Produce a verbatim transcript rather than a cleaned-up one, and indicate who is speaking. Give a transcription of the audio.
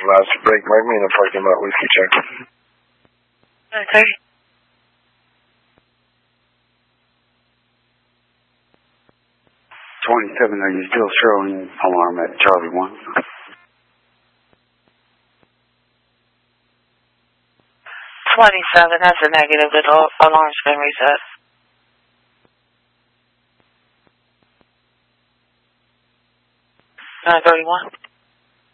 Speaker 1: last break. Mark me in the parking lot. Whiskey check.
Speaker 2: Okay.
Speaker 3: twenty-seven, are you still showing alarm at Charlie one?
Speaker 2: twenty-seven, that's a negative. The alarm's been reset. nine thirty-one.